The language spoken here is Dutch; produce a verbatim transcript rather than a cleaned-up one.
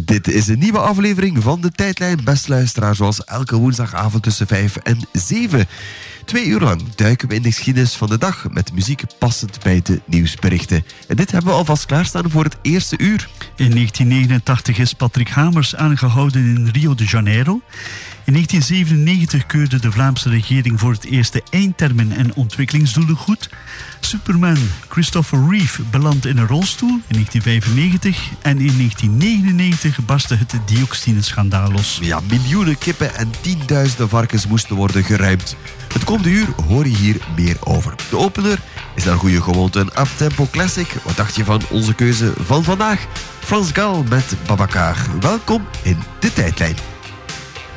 Dit is een nieuwe aflevering van de Tijdlijn, beste luisteraar, zoals elke woensdagavond tussen vijf en zeven. Twee uur lang duiken we in de geschiedenis van de dag met muziek passend bij de nieuwsberichten. En dit hebben we alvast klaarstaan voor het eerste uur. In negentien negenentachtig is Patrick Hamers aangehouden in Rio de Janeiro. In negentien zevenennegentig keurde de Vlaamse regering voor het eerst de eindtermen en ontwikkelingsdoelen goed. Superman Christopher Reeve belandt in een rolstoel in negentien vijfennegentig. En in negentien negenennegentig barstte het dioxineschandaal los. Ja, miljoenen kippen en tienduizenden varkens moesten worden geruimd. Het komende uur hoor je hier meer over. De opener is naar goede gewoonte een uptempo classic. Wat dacht je van onze keuze van vandaag? Frans Gal met Babacar. Welkom in de Tijdlijn.